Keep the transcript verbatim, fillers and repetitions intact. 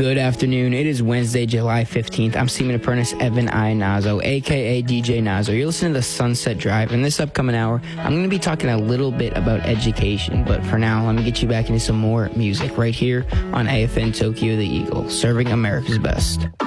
Good afternoon. It is Wednesday, July fifteenth. I'm Seaman Apprentice Evan I. Nazo, a k a. D J Nazo. You're listening to the Sunset Drive. In this upcoming hour, I'm going to be talking a little bit about education. But for now, let me get you back into some more music right here on A F N Tokyo the Eagle, serving America's best.